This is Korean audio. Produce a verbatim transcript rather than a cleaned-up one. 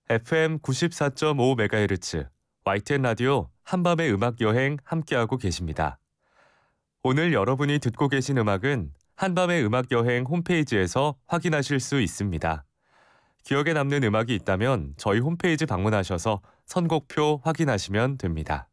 에프엠 구십사 점 오 메가헤르츠 와이티엔 라디오 한밤의 음악 여행 함께하고 계십니다. 오늘 여러분이 듣고 계신 음악은 한밤의 음악 여행 홈페이지에서 확인하실 수 있습니다. 기억에 남는 음악이 있다면 저희 홈페이지 방문하셔서 선곡표 확인하시면 됩니다.